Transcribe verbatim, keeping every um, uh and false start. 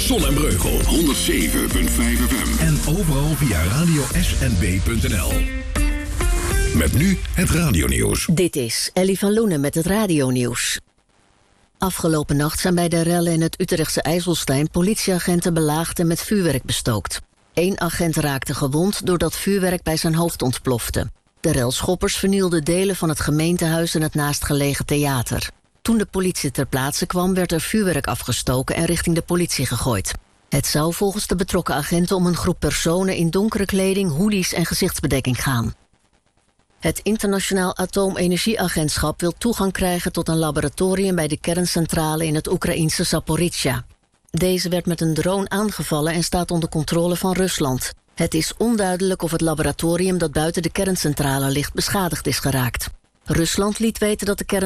Zon en Breugel. honderdzeven komma vijf F M. En overal via radio s n b punt n l. Met nu het radionieuws. Dit is Ellie van Loenen met het radionieuws. Afgelopen nacht zijn bij de rellen in het Utrechtse IJsselstein politieagenten belaagd en met vuurwerk bestookt. Eén agent raakte gewond doordat vuurwerk bij zijn hoofd ontplofte. De relschoppers vernielden delen van het gemeentehuis en het naastgelegen theater. Toen de politie ter plaatse kwam, werd er vuurwerk afgestoken en richting de politie gegooid. Het zou volgens de betrokken agenten om een groep personen in donkere kleding, hoodies en gezichtsbedekking gaan. Het Internationaal Atoomenergieagentschap wil toegang krijgen tot een laboratorium bij de kerncentrale in het Oekraïense Zaporizhzhia. Deze werd met een drone aangevallen en staat onder controle van Rusland. Het is onduidelijk of het laboratorium dat buiten de kerncentrale ligt beschadigd is geraakt. Rusland liet weten dat de kern